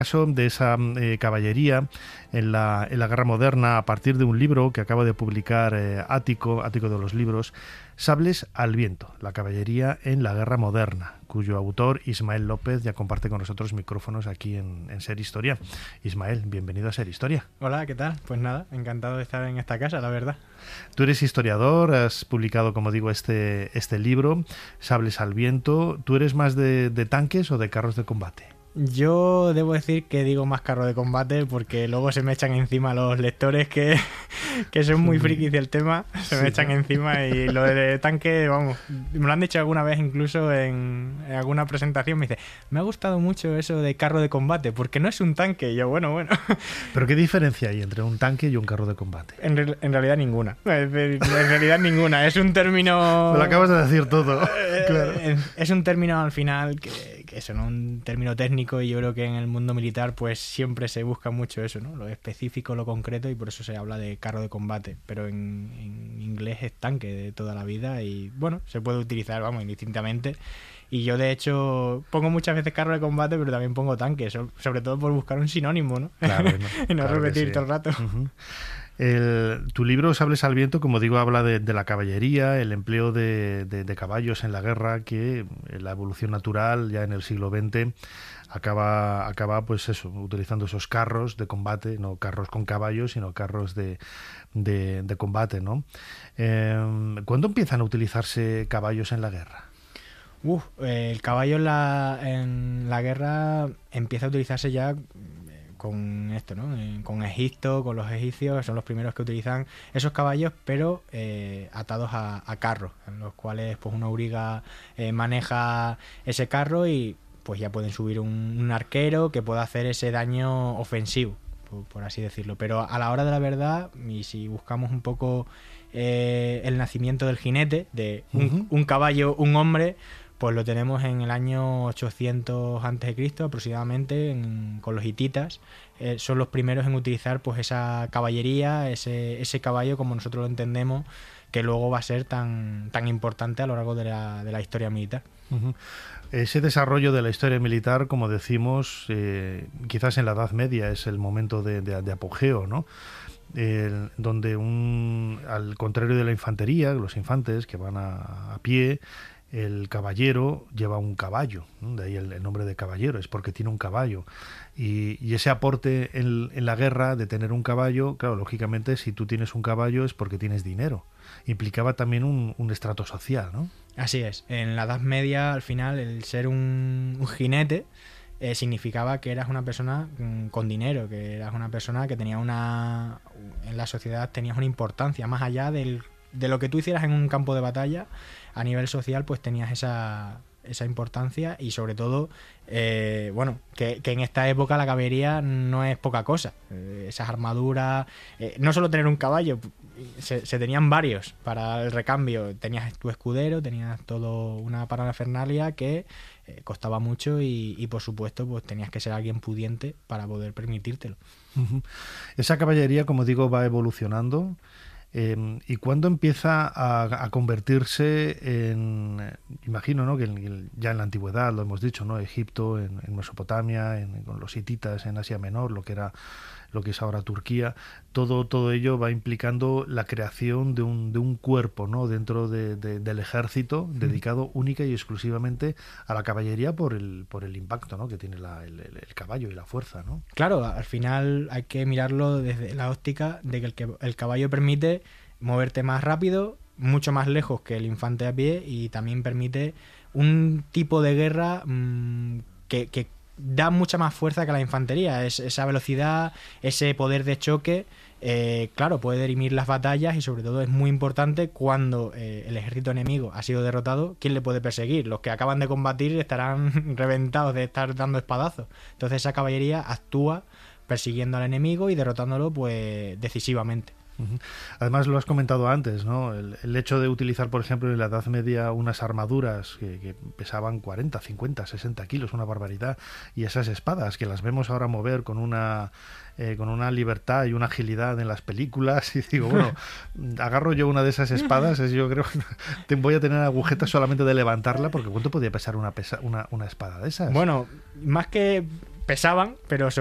Caso de esa caballería en la guerra moderna a partir de un libro que acaba de publicar Ático de los libros, Sables al viento, la caballería en la guerra moderna, cuyo autor Ismael López ya comparte con nosotros micrófonos aquí en Ser Historia. Ismael, bienvenido a Ser Historia. Hola, ¿qué tal? Pues nada, encantado de estar en esta casa, la verdad. Tú eres historiador, has publicado, como digo, este libro, Sables al viento. ¿Tú eres más de tanques o de carros de combate? Yo debo decir que digo más carro de combate porque luego se me echan encima los lectores que son muy frikis del tema, me echan encima, y lo de tanque, vamos, me lo han dicho alguna vez incluso en alguna presentación, me dice, me ha gustado mucho eso de carro de combate porque no es un tanque, y yo, bueno. ¿Pero qué diferencia hay entre un tanque y un carro de combate? En realidad ninguna, es un término... Me lo acabas de decir todo, claro. Es un término al final que eso, ¿no? Un término técnico, y yo creo que en el mundo militar pues siempre se busca mucho eso, ¿no? Lo específico, lo concreto, y por eso se habla de carro de combate, pero en inglés es tanque de toda la vida, y bueno, se puede utilizar, vamos, indistintamente. Y yo de hecho pongo muchas veces carro de combate, pero también pongo tanque, sobre todo por buscar un sinónimo, ¿no? Claro, y no claro repetir sí. Todo el rato. Uh-huh. Tu libro, Sables al viento, como digo, habla de la caballería, el empleo de caballos en la guerra, que la evolución natural ya en el siglo XX acaba pues eso, utilizando esos carros de combate, no carros con caballos, sino carros de combate, ¿no? ¿Cuándo empiezan a utilizarse caballos en la guerra? El caballo en la guerra empieza a utilizarse ya con esto, ¿no? Con Egipto, con los egipcios, son los primeros que utilizan esos caballos, pero atados a carros, en los cuales pues una auriga maneja ese carro, y pues ya pueden subir un arquero que pueda hacer ese daño ofensivo, por así decirlo. Pero a la hora de la verdad, y si buscamos un poco el nacimiento del jinete, de un caballo, un hombre, pues lo tenemos en el año 800 a.C. aproximadamente, con los hititas. Son los primeros en utilizar pues esa caballería, ese caballo como nosotros lo entendemos, que luego va a ser tan importante a lo largo de la historia militar. Uh-huh. Ese desarrollo de la historia militar, como decimos, quizás en la Edad Media es el momento de apogeo, ¿no? Donde al contrario de la infantería, los infantes que van a pie, el caballero lleva un caballo, ¿no? De ahí el nombre de caballero, es porque tiene un caballo. Y ese aporte en la guerra de tener un caballo, claro, lógicamente, si tú tienes un caballo es porque tienes dinero. Implicaba también un estrato social, ¿no? Así es. En la Edad Media, al final, el ser un jinete significaba que eras una persona con dinero, que eras una persona que tenía en la sociedad tenías una importancia, más allá de lo que tú hicieras en un campo de batalla. A nivel social pues tenías esa importancia, y sobre todo que en esta época la caballería no es poca cosa. Esas armaduras, no solo tener un caballo, se tenían varios para el recambio. Tenías tu escudero, tenías todo una parafernalia que costaba mucho, y por supuesto pues tenías que ser alguien pudiente para poder permitírtelo. Uh-huh. Esa caballería, como digo, va evolucionando. ¿Y cuándo empieza a convertirse en, imagino, ¿no? Que ya en la antigüedad, lo hemos dicho, ¿no? Egipto, en Mesopotamia, con los hititas en Asia Menor, lo que es ahora Turquía, todo ello va implicando la creación de un cuerpo, ¿no? Dentro del ejército, dedicado única y exclusivamente a la caballería por el impacto, ¿no? Que tiene el caballo y la fuerza, ¿no? Claro, al final hay que mirarlo desde la óptica de que el caballo permite moverte más rápido, mucho más lejos que el infante a pie, y también permite un tipo de guerra que da mucha más fuerza que la infantería. Esa velocidad, ese poder de choque, claro, puede dirimir las batallas, y sobre todo es muy importante cuando el ejército enemigo ha sido derrotado. ¿Quién le puede perseguir? Los que acaban de combatir estarán reventados de estar dando espadazos. Entonces esa caballería actúa persiguiendo al enemigo y derrotándolo pues decisivamente. Además, lo has comentado antes, ¿no? El hecho de utilizar, por ejemplo, en la Edad Media unas armaduras que pesaban 40, 50, 60 kilos, una barbaridad, y esas espadas que las vemos ahora mover con una libertad y una agilidad en las películas, y digo, bueno, agarro yo una de esas espadas, yo creo que voy a tener agujetas solamente de levantarla, porque ¿cuánto podía pesar una espada de esas? Bueno, más que pesaban, pero